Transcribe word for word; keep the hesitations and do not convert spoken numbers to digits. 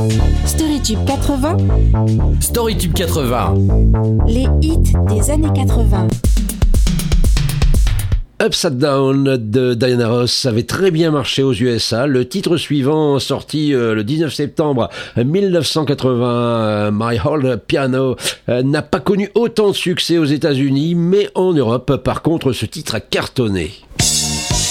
Storytube quatre-vingts, Storytube quatre-vingts. les hits des années quatre-vingts. Upside Down de Diana Ross avait très bien marché aux U S A. Le titre suivant, sorti euh, le dix-neuf septembre mille neuf cent quatre-vingts, euh, My Old Piano, euh, n'a pas connu autant de succès aux États-Unis, mais en Europe, par contre, ce titre a cartonné.